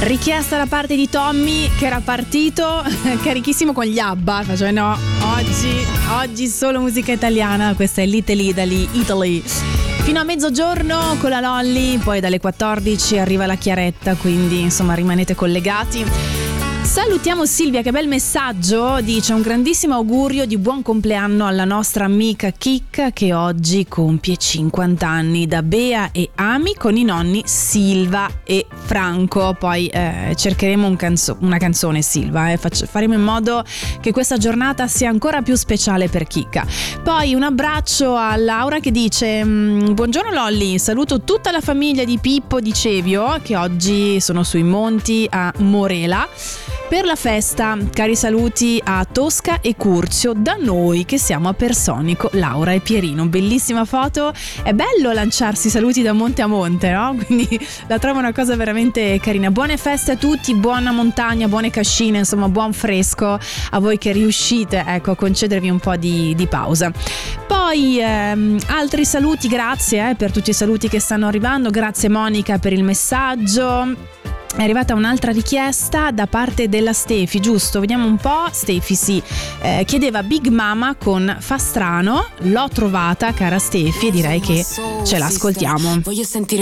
Richiesta da parte di Tommy, che era partito carichissimo con gli ABBA, faceva no, oggi solo musica italiana. Questa è Little Italy. Fino a mezzogiorno con la Lolly, poi dalle 14 arriva la Chiaretta, quindi insomma rimanete collegati. Salutiamo Silvia, che bel messaggio, dice: un grandissimo augurio di buon compleanno alla nostra amica Chicca che oggi compie 50 anni, da Bea e Ami con i nonni Silva e Franco. Poi cercheremo una canzone, Silva, faremo in modo che questa giornata sia ancora più speciale per Chicca. Poi un abbraccio a Laura che dice: buongiorno Lolly, saluto tutta la famiglia di Pippo di Cevio che oggi sono sui monti a Morela per la festa. Cari saluti a Tosca e Curzio da noi che siamo a Personico. Laura e Pierino, bellissima foto. È bello lanciarsi saluti da monte a monte, no? Quindi la trovo una cosa veramente carina. Buone feste a tutti, buona montagna, buone cascine, insomma buon fresco a voi che riuscite, ecco, a concedervi un po' di pausa. Poi altri saluti, grazie per tutti i saluti che stanno arrivando. Grazie Monica per il messaggio. È arrivata un'altra richiesta da parte della Stefi, giusto? Vediamo un po'. Stefi chiedeva Big Mama con Fa strano. L'ho trovata, cara Stefi, e direi che ce l'ascoltiamo. Voglio sentire